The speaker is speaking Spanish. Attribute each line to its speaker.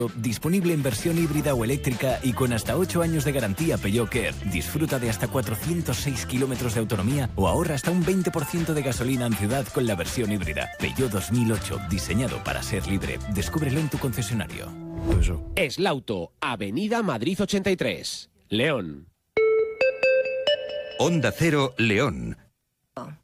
Speaker 1: Disponible en versión híbrida o eléctrica y con hasta 8 años de garantía Peugeot Care. Disfruta de hasta 406 kilómetros de autonomía o ahorra hasta un 20% de gasolina en ciudad con la versión híbrida. Peugeot 2008, diseñado para ser libre. Descúbrelo en tu concesionario.
Speaker 2: Eslauto, Avenida Madrid 83, León.
Speaker 3: Onda Cero, León.